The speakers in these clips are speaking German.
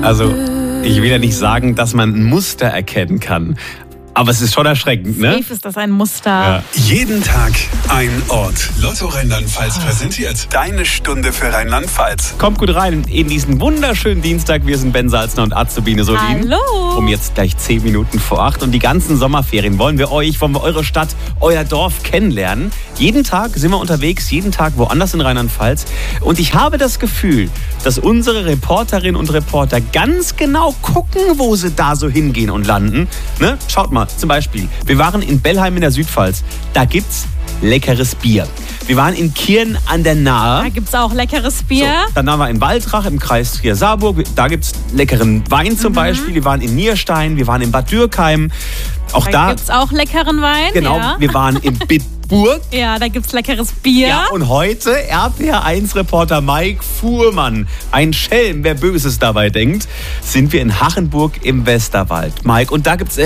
Also, ich will ja nicht sagen, dass man ein Muster erkennen kann. Aber es ist schon erschreckend, ne? Safe ist das ein Muster. Ja. Jeden Tag ein Ort. Lotto Rheinland-Pfalz präsentiert deine Stunde für Rheinland-Pfalz. Kommt gut rein in diesen wunderschönen Dienstag. Wir sind Ben Salzner und Azubine Solin. Hallo. Um jetzt gleich 10 Minuten vor 8. Und die ganzen Sommerferien wollen wir eure Stadt, euer Dorf kennenlernen. Jeden Tag sind wir unterwegs, jeden Tag woanders in Rheinland-Pfalz. Und ich habe das Gefühl, dass unsere Reporterinnen und Reporter ganz genau gucken, wo sie da so hingehen und landen. Ne? Schaut mal, zum Beispiel, wir waren in Bellheim in der Südpfalz. Da gibt's leckeres Bier. Wir waren in Kirn an der Nahe. Da gibt's auch leckeres Bier. So, dann waren wir in Waldrach im Kreis Trier-Saarburg. Da gibt's leckeren Wein zum Beispiel. Wir waren in Nierstein, wir waren in Bad Dürkheim. Auch da gibt's auch leckeren Wein. Genau, ja. wir waren in Bitburg. Ja, da gibt's leckeres Bier. Ja, und heute RPR1-Reporter Mike Fuhrmann, ein Schelm, wer Böses dabei denkt, sind wir in Hachenburg im Westerwald. Mike, und da gibt's,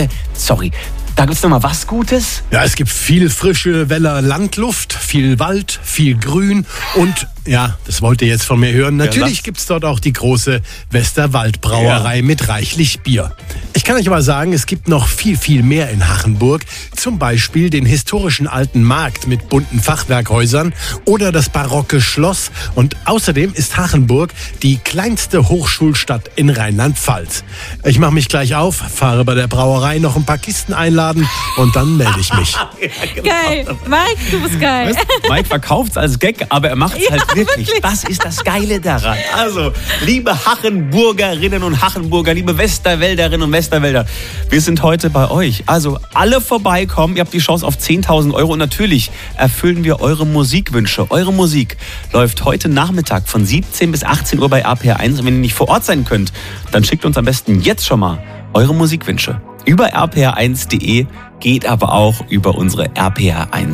da gibt's nochmal was Gutes? Ja, es gibt viel frische Weller Landluft, viel Wald, viel Grün und, ja, das wollt ihr jetzt von mir hören, natürlich gibt's dort auch die große Westerwald-Brauerei mit reichlich Bier. Ich kann euch aber sagen, es gibt noch viel, viel mehr in Hachenburg. Zum Beispiel den historischen alten Markt mit bunten Fachwerkhäusern oder das barocke Schloss. Und außerdem ist Hachenburg die kleinste Hochschulstadt in Rheinland-Pfalz. Ich mache mich gleich auf, fahre bei der Brauerei noch ein paar Kisten einladen und dann melde ich mich. Ja, genau. Geil. Mike, du bist geil. Weißt du, Mike verkauft's als Gag, aber er macht's halt wirklich. wirklich. Das ist das Geile daran. Also, liebe Hachenburgerinnen und Hachenburger, liebe Westerwälderinnen und Westerwälder, wir sind heute bei euch. Also, alle vorbeikommen. Ihr habt die Chance auf 10.000 Euro und natürlich erfüllen wir eure Musikwünsche. Eure Musik läuft heute Nachmittag von 17 bis 18 Uhr bei RPR1. Und wenn ihr nicht vor Ort sein könnt, dann schickt uns am besten jetzt schon mal eure Musikwünsche. Über rpr1.de, geht aber auch über unsere RPR1